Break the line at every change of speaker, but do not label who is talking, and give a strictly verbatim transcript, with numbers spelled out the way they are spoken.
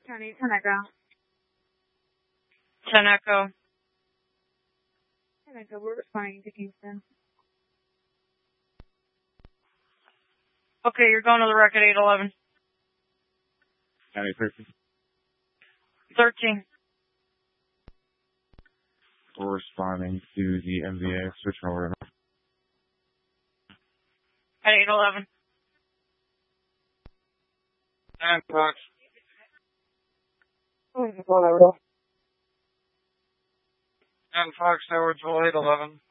County, ten Echo.
ten Echo.
ten Echo, we're responding to Kingston.
Okay, you're going to the wreck at eight eleven.
County thirteen.
thirteen.
We're responding to the M V A. Switch over.
At eight eleven.
And Fox.
Oh,
And Fox Tower, eight eleven.